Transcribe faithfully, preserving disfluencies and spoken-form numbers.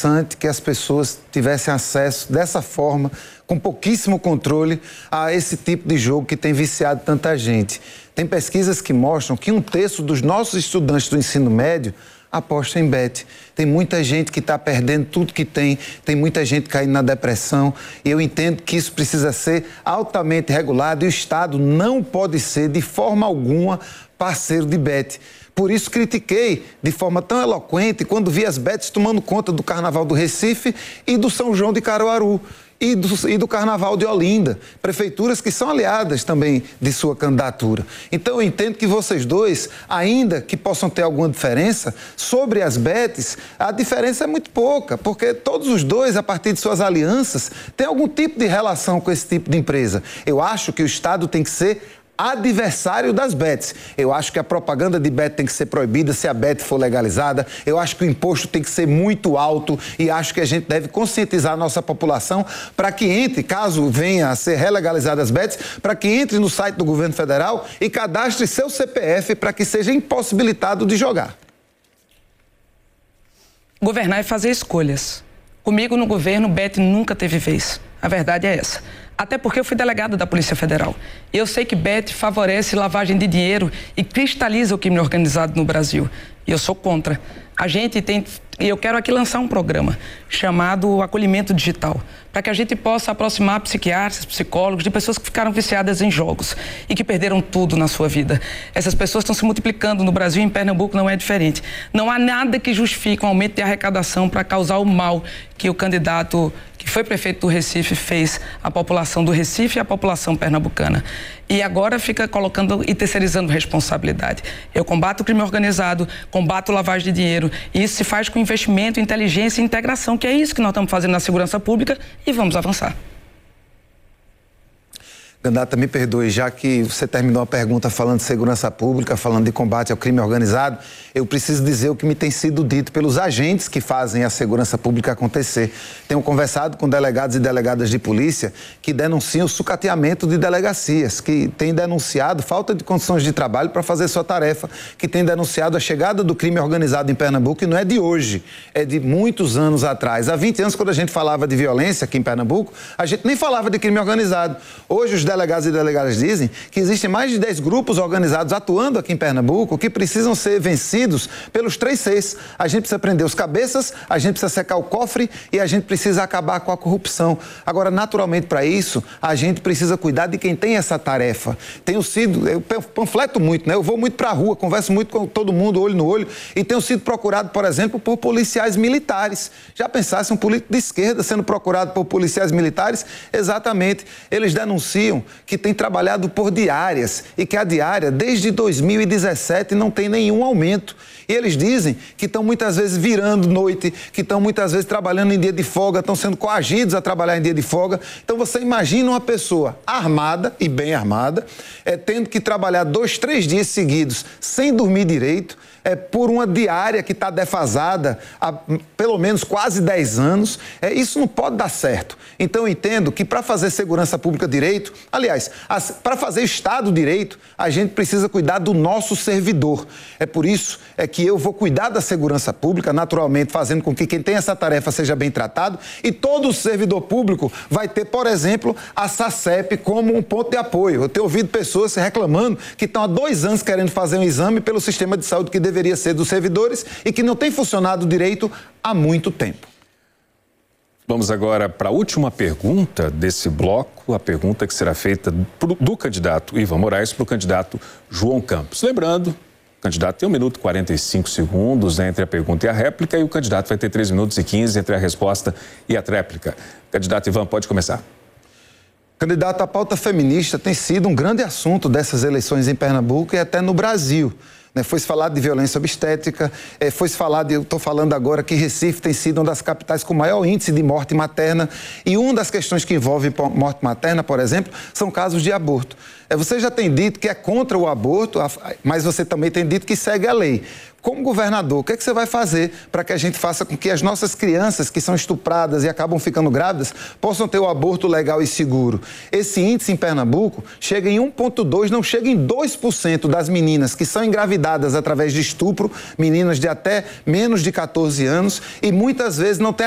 interessante que as pessoas tivessem acesso dessa forma, com pouquíssimo controle, a esse tipo de jogo que tem viciado tanta gente. Tem pesquisas que mostram que um terço dos nossos estudantes do ensino médio aposta em bet. Tem muita gente que está perdendo tudo que tem, tem muita gente caindo na depressão, e eu entendo que isso precisa ser altamente regulado e o Estado não pode ser, de forma alguma, parceiro de bet. Por isso critiquei de forma tão eloquente quando vi as bets tomando conta do Carnaval do Recife e do São João de Caruaru. E do, e do Carnaval de Olinda, prefeituras que são aliadas também de sua candidatura. Então eu entendo que vocês dois, ainda que possam ter alguma diferença, sobre as bets, a diferença é muito pouca, porque todos os dois, a partir de suas alianças, têm algum tipo de relação com esse tipo de empresa. Eu acho que o Estado tem que ser adversário das bets. Eu acho que a propaganda de bet tem que ser proibida se a bet for legalizada. Eu acho que o imposto tem que ser muito alto e acho que a gente deve conscientizar a nossa população para que entre, caso venha a ser relegalizada as bets, para que entre no site do governo federal e cadastre seu C P F para que seja impossibilitado de jogar. Governar é fazer escolhas. Comigo no governo, bet nunca teve vez. A verdade é essa. Até porque eu fui delegado da Polícia Federal. E eu sei que bet favorece lavagem de dinheiro e cristaliza o crime organizado no Brasil. E eu sou contra. A gente tem... E eu quero aqui lançar um programa chamado Acolhimento Digital, para que a gente possa aproximar psiquiatras, psicólogos de pessoas que ficaram viciadas em jogos e que perderam tudo na sua vida. Essas pessoas estão se multiplicando no Brasil e em Pernambuco não é diferente. Não há nada que justifique um aumento de arrecadação para causar o mal que o candidato que foi prefeito do Recife fez à população do Recife e à população pernambucana. E agora fica colocando e terceirizando responsabilidade. Eu combato o crime organizado, combato lavagem de dinheiro, e isso se faz com investimento, inteligência e integração, que é isso que nós estamos fazendo na segurança pública, e vamos avançar. Candidata, me perdoe, já que você terminou a pergunta falando de segurança pública, falando de combate ao crime organizado, eu preciso dizer o que me tem sido dito pelos agentes que fazem a segurança pública acontecer. Tenho conversado com delegados e delegadas de polícia que denunciam o sucateamento de delegacias, que têm denunciado falta de condições de trabalho para fazer sua tarefa, que têm denunciado a chegada do crime organizado em Pernambuco, e não é de hoje, é de muitos anos atrás. Há vinte anos, quando a gente falava de violência aqui em Pernambuco, a gente nem falava de crime organizado. Hoje, os delegados e delegadas dizem que existem mais de dez grupos organizados atuando aqui em Pernambuco que precisam ser vencidos pelos três Cs. A gente precisa prender os cabeças, a gente precisa secar o cofre e a gente precisa acabar com a corrupção. Agora, naturalmente, para isso, a gente precisa cuidar de quem tem essa tarefa. Tenho sido, eu panfleto muito, né? Eu vou muito para a rua, converso muito com todo mundo, olho no olho, e tenho sido procurado, por exemplo, por policiais militares. Já pensasse um político de esquerda sendo procurado por policiais militares? Exatamente. Eles denunciam que tem trabalhado por diárias e que a diária, desde dois mil e dezessete, não tem nenhum aumento. E eles dizem que estão muitas vezes virando noite, que estão muitas vezes trabalhando em dia de folga, estão sendo coagidos a trabalhar em dia de folga. Então você imagina uma pessoa armada e bem armada, é, tendo que trabalhar dois, três dias seguidos sem dormir direito, é, por uma diária que está defasada há pelo menos quase dez anos. É, isso não pode dar certo. Então eu entendo que para fazer segurança pública direito, aliás, para fazer Estado direito, a gente precisa cuidar do nosso servidor. É por isso é que eu vou cuidar da segurança pública, naturalmente, fazendo com que quem tem essa tarefa seja bem tratado, e todo servidor público vai ter, por exemplo, a SACEP como um ponto de apoio. Eu tenho ouvido pessoas reclamando que estão há dois anos querendo fazer um exame pelo sistema de saúde que deveria ser dos servidores e que não tem funcionado direito há muito tempo. Vamos agora para a última pergunta desse bloco, a pergunta que será feita do candidato Ivan Moraes para o candidato João Campos. Lembrando, o candidato tem um minuto e quarenta e cinco segundos entre a pergunta e a réplica, e o candidato vai ter três minutos e quinze entre a resposta e a tréplica. Candidato Ivan, pode começar. Candidato, a pauta feminista tem sido um grande assunto dessas eleições em Pernambuco e até no Brasil. Foi-se falado de violência obstétrica, foi-se falado, eu estou falando agora que Recife tem sido uma das capitais com maior índice de morte materna, e uma das questões que envolve morte materna, por exemplo, são casos de aborto. Você já tem dito que é contra o aborto, mas você também tem dito que segue a lei. Como governador, o que é que você vai fazer para que a gente faça com que as nossas crianças que são estupradas e acabam ficando grávidas possam ter o aborto legal e seguro? Esse índice em Pernambuco chega em um vírgula dois por cento, não chega em dois por cento das meninas que são engravidadas através de estupro, meninas de até menos de catorze anos, e muitas vezes não tem